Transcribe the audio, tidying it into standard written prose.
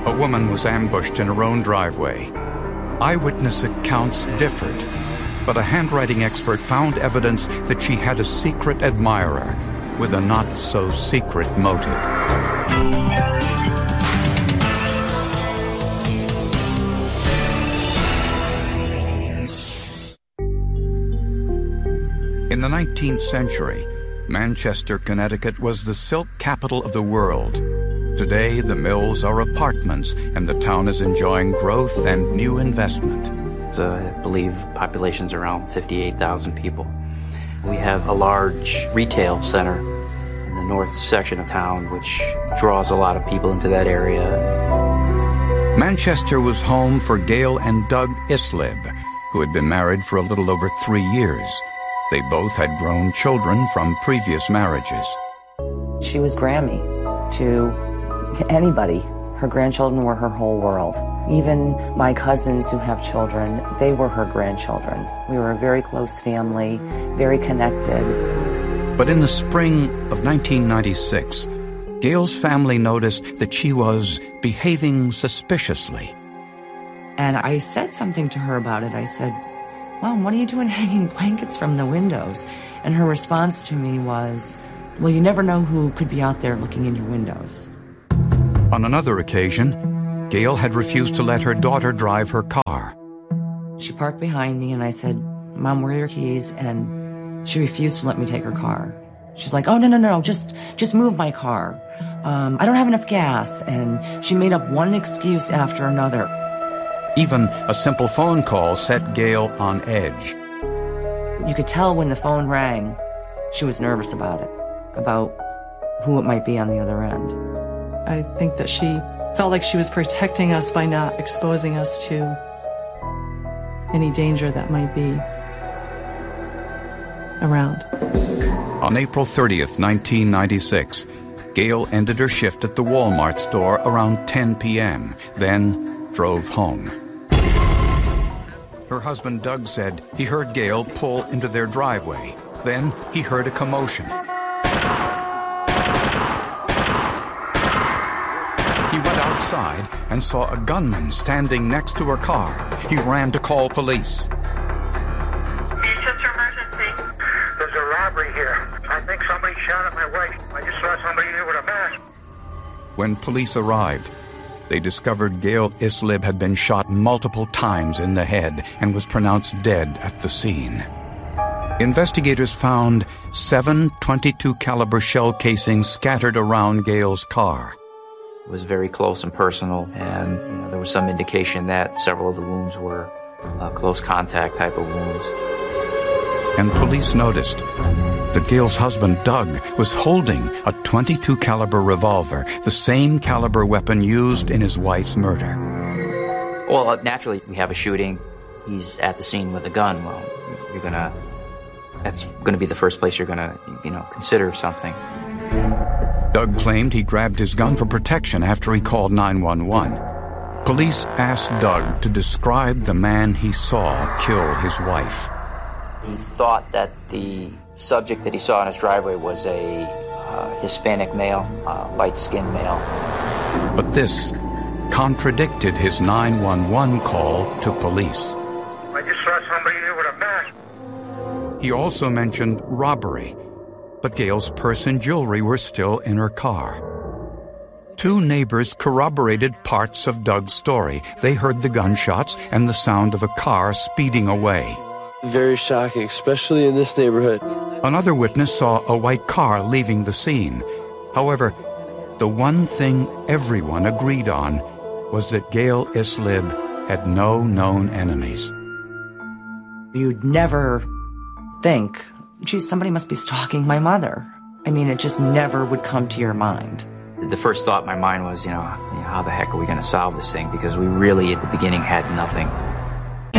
A woman was ambushed in her own driveway. Eyewitness accounts differed, but a handwriting expert found evidence that she had a secret admirer with a not-so-secret motive. In the 19th century, Manchester, Connecticut was the silk capital of the world. Today, the mills are apartments, and the town is enjoying growth and new investment. I believe population's around 58,000 people. We have a large retail center in the north section of town, which draws a lot of people into that area. Manchester was home for Gail and Doug Islib, who had been married for a little over 3 years. They both had grown children from previous marriages. She was Grammy to anybody. Her grandchildren were her whole world. Even my cousins who have children, they were her grandchildren. We were a very close family, very connected. But in the spring of 1996, Gail's family noticed that she was behaving suspiciously. And I said something to her about it. I said, "Mom, what are you doing hanging blankets from the windows?" And her response to me was, "Well, you never know who could be out there looking in your windows." On another occasion, Gail had refused to let her daughter drive her car. She parked behind me and I said, "Mom, where are your keys?" And she refused to let me take her car. She's like, "Oh, no, just move my car. I don't have enough gas." And she made up one excuse after another. Even a simple phone call set Gail on edge. You could tell when the phone rang, she was nervous about it, about who it might be on the other end. I think that she felt like she was protecting us by not exposing us to any danger that might be around. On April 30th, 1996, Gail ended her shift at the Walmart store around 10 p.m., then drove home. Her husband Doug said he heard Gail pull into their driveway. Then he heard a commotion. He went outside and saw a gunman standing next to her car. He ran to call police. Manchester emergency. There's a robbery here. I think somebody shot at my wife. I just saw somebody here with a mask. When police arrived, they discovered Gail Islib had been shot multiple times in the head and was pronounced dead at the scene. Investigators found 7 .22 caliber shell casings scattered around Gail's car. It was very close and personal, and there was some indication that several of the wounds were close contact type of wounds. And police noticed that Gail's husband, Doug, was holding a .22 caliber revolver, the same caliber weapon used in his wife's murder. Well, naturally, we have a shooting. He's at the scene with a gun. Well, that's gonna be the first place you're gonna, consider something. Doug claimed he grabbed his gun for protection after he called 911. Police asked Doug to describe the man he saw kill his wife. He thought that the subject that he saw in his driveway was a Hispanic male, light-skinned male. But this contradicted his 911 call to police. I just saw somebody here with a mask. He also mentioned robbery, but Gail's purse and jewelry were still in her car. 2 neighbors corroborated parts of Doug's story. They heard the gunshots and the sound of a car speeding away. Very shocking, especially in this neighborhood. Another witness saw a white car leaving the scene. However, the one thing everyone agreed on was that Gail Islib had no known enemies. You'd never think, geez, somebody must be stalking my mother. I mean, it just never would come to your mind. The first thought in my mind was, how the heck are we going to solve this thing? Because we really, at the beginning, had nothing.